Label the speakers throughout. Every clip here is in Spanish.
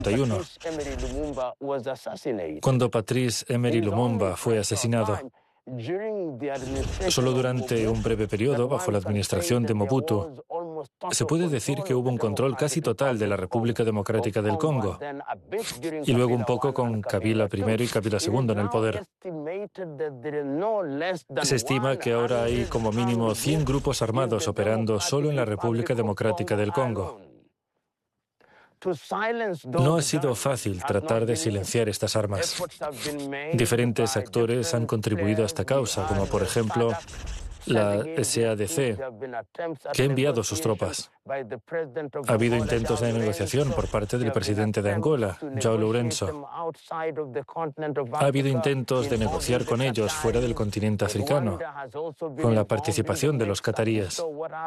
Speaker 1: cuando Patrice Emery Lumumba fue asesinado. Solo durante un breve periodo, bajo la administración de Mobutu, se puede decir que hubo un control casi total de la República Democrática del Congo, y luego un poco con Kabila I y Kabila II en el poder. Se estima que ahora hay como mínimo 100 grupos armados operando solo en la República Democrática del Congo. No ha sido fácil tratar de silenciar estas armas. Diferentes actores han contribuido a esta causa, como por ejemplo la SADC, que ha enviado sus tropas. Ha habido intentos de negociación por parte del presidente de Angola, João Lourenço. Ha habido intentos de negociar con ellos fuera del continente africano, con la participación de los cataríes.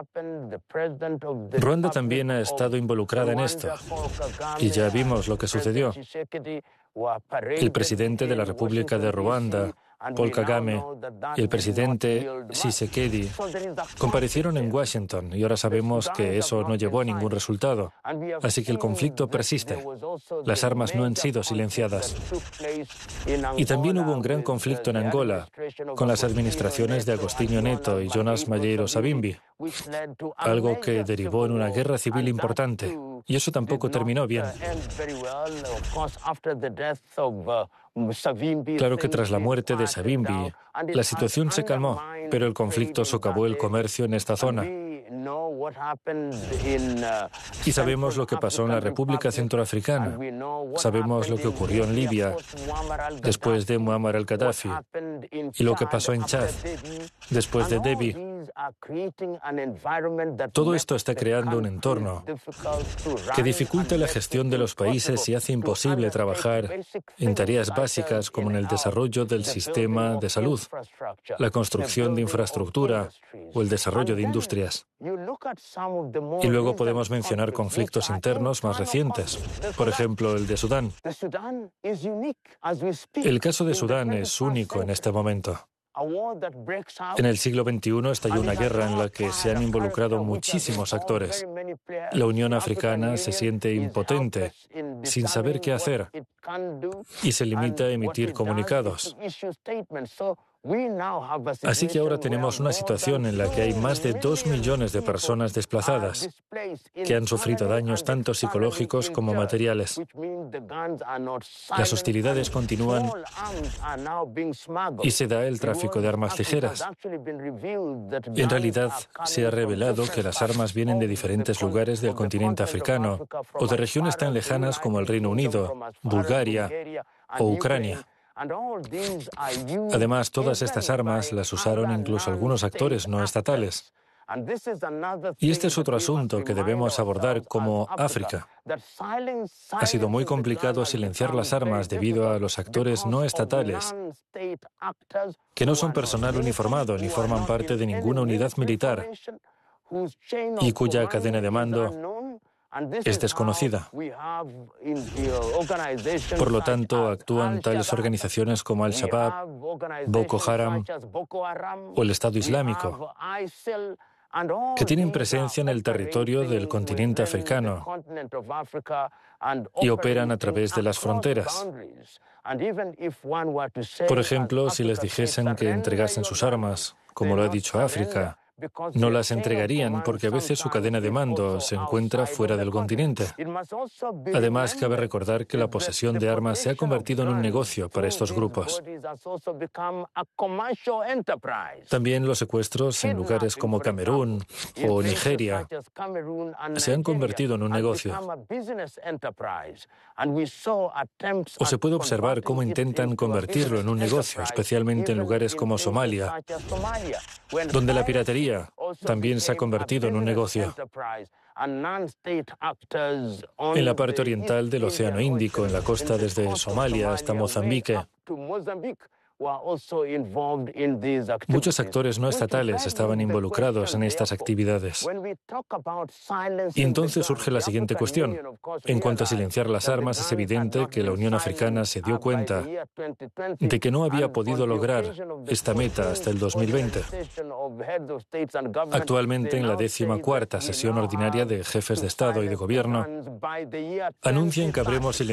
Speaker 1: Ruanda también ha estado involucrada en esto, y ya vimos lo que sucedió. El presidente de la República de Ruanda, Paul Kagame, y el presidente Tshisekedi comparecieron en Washington y ahora sabemos que eso no llevó a ningún resultado. Así que el conflicto persiste. Las armas no han sido silenciadas. Y también hubo un gran conflicto en Angola con las administraciones de Agostinho Neto y Jonas Malheiro Savimbi, algo que derivó en una guerra civil importante. Y eso tampoco terminó bien. Claro que tras la muerte de Savimbi, la situación se calmó, pero el conflicto socavó el comercio en esta zona. Y sabemos lo que pasó en la República Centroafricana. Sabemos lo que ocurrió en Libia después de Muammar al-Gaddafi y lo que pasó en Chad después de Déby. Todo esto está creando un entorno que dificulta la gestión de los países y hace imposible trabajar en tareas básicas como en el desarrollo del sistema de salud, la construcción de infraestructura o el desarrollo de industrias. Y luego podemos mencionar conflictos internos más recientes, por ejemplo, el de Sudán. El caso de Sudán es único en este momento. En el siglo XXI estalló una guerra en la que se han involucrado muchísimos actores. La Unión Africana se siente impotente, sin saber qué hacer, y se limita a emitir comunicados. Así que ahora tenemos una situación en la que hay más de 2 millones de personas desplazadas que han sufrido daños tanto psicológicos como materiales. Las hostilidades continúan y se da el tráfico de armas ligeras. En realidad, se ha revelado que las armas vienen de diferentes lugares del continente africano o de regiones tan lejanas como el Reino Unido, Bulgaria o Ucrania. Además, todas estas armas las usaron incluso algunos actores no estatales. Y este es otro asunto que debemos abordar como África. Ha sido muy complicado silenciar las armas debido a los actores no estatales, que no son personal uniformado ni forman parte de ninguna unidad militar y cuya cadena de mando es desconocida. Por lo tanto, actúan tales organizaciones como Al-Shabaab, Boko Haram o el Estado Islámico, que tienen presencia en el territorio del continente africano y operan a través de las fronteras. Por ejemplo, si les dijesen que entregasen sus armas, como lo ha dicho África, no las entregarían porque a veces su cadena de mando se encuentra fuera del continente. Además, cabe recordar que la posesión de armas se ha convertido en un negocio para estos grupos. También los secuestros en lugares como Camerún o Nigeria se han convertido en un negocio. O se puede observar cómo intentan convertirlo en un negocio, especialmente en lugares como Somalia, donde la piratería también se ha convertido en un negocio. En la parte oriental del Océano Índico, en la costa desde Somalia hasta Mozambique, Muchos actores no estatales estaban involucrados en estas actividades. Y entonces surge la siguiente cuestión. En cuanto a silenciar las armas, es evidente que la Unión Africana se dio cuenta de que no había podido lograr esta meta hasta el 2020. Actualmente, en la 14ª sesión ordinaria de jefes de Estado y de Gobierno, anuncian que habremos silenciado